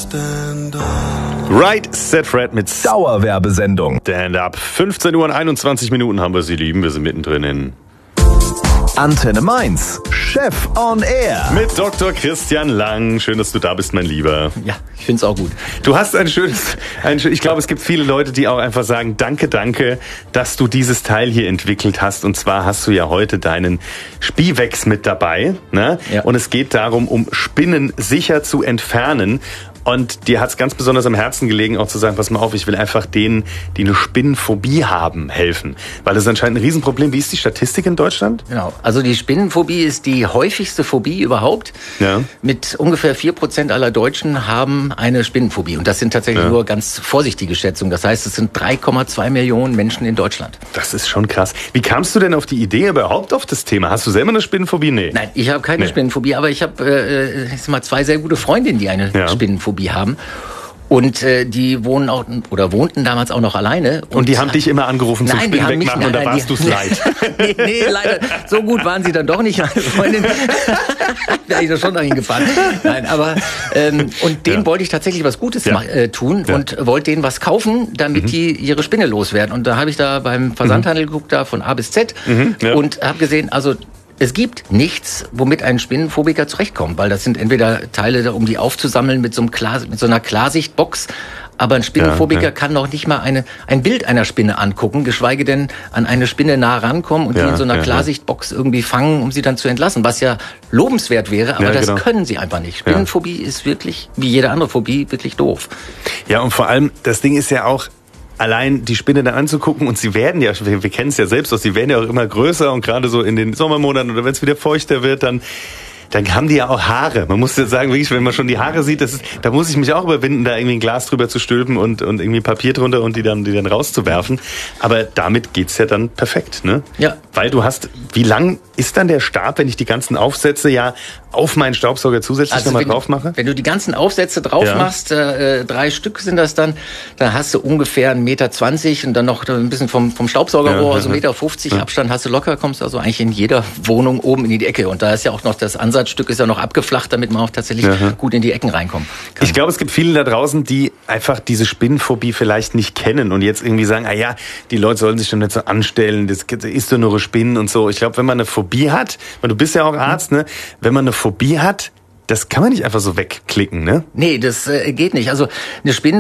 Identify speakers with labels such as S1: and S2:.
S1: Right, Set Fred mit
S2: Dauerwerbesendung.
S1: Stand Up. 15 Uhr und 21 Minuten haben wir sie lieben. Wir sind mittendrin in
S2: Antenne Mainz. Chef on Air.
S1: mit Dr. Christian Lang. Schön, dass du da bist, mein Lieber.
S3: Ja, ich find's auch gut.
S1: Du hast ich glaube, es gibt viele Leute, die auch einfach sagen, danke, dass du dieses Teil hier entwickelt hast. Und zwar hast du ja heute deinen Spiwex mit dabei, ne?
S3: Ja.
S1: Und es geht darum, um Spinnen sicher zu entfernen. Und dir hat's ganz besonders am Herzen gelegen, auch zu sagen, pass mal auf, ich will einfach denen, die eine Spinnenphobie haben, helfen. Weil das ist anscheinend ein Riesenproblem. Wie ist die Statistik in Deutschland?
S3: Genau. Also die Spinnenphobie ist die häufigste Phobie überhaupt.
S1: Ja.
S3: Mit ungefähr 4% aller Deutschen haben eine Spinnenphobie. Und das sind tatsächlich nur ganz vorsichtige Schätzungen. Das heißt, es sind 3,2 Millionen Menschen in Deutschland.
S1: Das ist schon krass. Wie kamst du denn auf die Idee überhaupt auf das Thema? Hast du selber eine Spinnenphobie? Nee.
S3: Nein, ich habe keine Spinnenphobie, aber ich habe zwei sehr gute Freundinnen, die eine Spinnenphobie haben. Und die wohnten damals auch noch alleine.
S1: Und die haben dich immer angerufen zum Spinnen wegmachen und da warst du's leid.
S3: nee, leider. So gut waren sie dann doch nicht, meine Freundin. Wäre ich doch schon dahin gefahren. Nein, aber und denen wollte ich tatsächlich was Gutes tun und wollte denen was kaufen, damit die ihre Spinne loswerden. Und da habe ich da beim Versandhandel geguckt, da von A bis Z und habe gesehen, also es gibt nichts, womit ein Spinnenphobiker zurechtkommt, weil das sind entweder Teile, um die aufzusammeln mit so einer Klarsichtbox. Aber ein Spinnenphobiker kann noch nicht mal ein Bild einer Spinne angucken, geschweige denn an eine Spinne nah rankommen und die in so einer Klarsichtbox irgendwie fangen, um sie dann zu entlassen, was ja lobenswert wäre, aber das können sie einfach nicht. Spinnenphobie ist wirklich, wie jede andere Phobie, wirklich doof.
S1: Ja, und vor allem, das Ding ist ja auch, allein die Spinne dann anzugucken und sie werden ja, wir kennen es ja selbst, sie werden ja auch immer größer und gerade so in den Sommermonaten oder wenn es wieder feuchter wird, dann haben die ja auch Haare. Man muss ja sagen, wirklich, wenn man schon die Haare sieht, da muss ich mich auch überwinden, da irgendwie ein Glas drüber zu stülpen und irgendwie Papier drunter und die dann rauszuwerfen. Aber damit geht's ja dann perfekt, ne?
S3: Ja.
S1: Weil wie lang ist dann der Stab, wenn ich die ganzen Aufsätze auf meinen Staubsauger zusätzlich nochmal drauf mache?
S3: Wenn du die ganzen Aufsätze drauf machst, 3 Stück sind das dann hast du ungefähr 1,20 Meter und dann noch ein bisschen vom Staubsaugerrohr, also 1,50 Meter Abstand hast du locker, kommst also eigentlich in jeder Wohnung oben in die Ecke. Und da ist ja auch noch das Ansatzstück ist ja noch abgeflacht, damit man auch tatsächlich gut in die Ecken reinkommen kann.
S1: Ich glaube, es gibt viele da draußen, die einfach diese Spinnenphobie vielleicht nicht kennen und jetzt irgendwie sagen, die Leute sollen sich doch nicht so anstellen, das ist doch nur Spinnen und so. Ich glaube, wenn man eine Phobie hat, weil du bist ja auch Arzt, ne? Wenn man eine Phobie hat, das kann man nicht einfach so wegklicken, ne?
S3: Nee, das geht nicht. Also eine